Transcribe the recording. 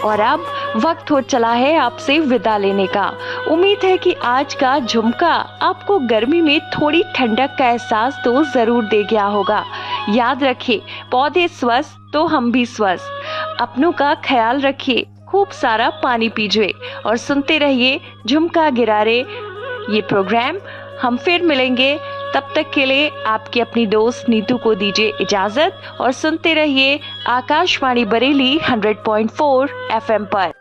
और अब वक्त हो चला है आपसे विदा लेने का। उम्मीद है कि आज का झुमका आपको गर्मी में थोड़ी ठंडक का एहसास तो जरूर दे गया होगा। याद रखिए, पौधे स्वस्थ तो हम भी स्वस्थ। अपनों का ख्याल रखिए, खूब सारा पानी पीजिए और सुनते रहिए झुमका गिरारे ये प्रोग्राम। हम फिर मिलेंगे, तब तक के लिए आपकी अपनी दोस्त नीतू को दीजिए इजाजत और सुनते रहिए आकाशवाणी बरेली 100.4 FM पर।